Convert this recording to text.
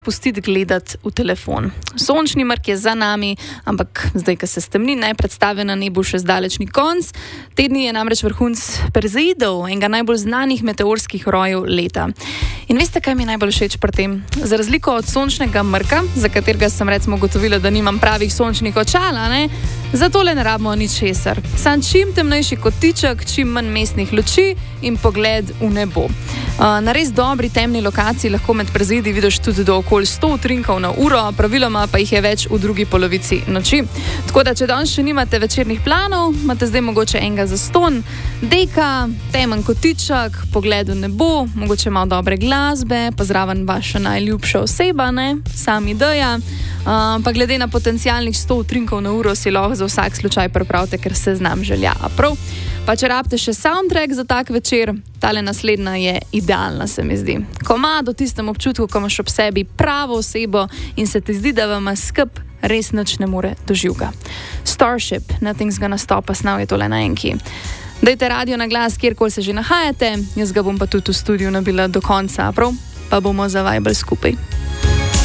pustiti gledati v telefon. Sončni mrk je za nami, ampak zdaj, ko se stemni, naj predstave na nebu še zdaleč ni konc. Te dni je namreč vrhunec Perzeidov, enega najbolj znanih meteorskih rojev leta. In veste, kaj mi je najbolj všeč pri tem? Za razliko od sončnega mrka, za katerega sem recimo ugotovila, da nimam pravih sončnih očal, zato le ne rabimo ničesar. Sam čim temnejši kotiček, čim manj mestnih luči in pogled v nebo. Na res dobri temni lokaciji lahko med Perzeidi vidiš tudi do okoli 100 utrinkov na uro, praviloma pa jih je več v drugi polovici noči. Tako da, če danes še nimate večernih planov, imate zdaj mogoče enega zastonj, deka, temen kotiček, pogled v nebo, mogoče malo dobre glasbe, pa zraven vaša najljubša oseba, sam ideja. Pa glede na potencialnih 100 utrinkov na uro si lahko za vsak slučaj pripravite, ker se znam želja. Prav? Pa če rabite še soundtrack za tak večer, tale naslednja je idealna, se mi zdi. Ko ima do tistem občutku, ko imaš ob sebi pravo osebo in se ti zdi, da vam skup res nič ne more doživga. Starship, Nothing's Gonna Stop Us Now je tole na enki. Dajte radio na glas, kjerkoli se že nahajate, jaz ga bom pa tudi v studiu nabila do konca, prav? Pa bomo zavajbali skupaj.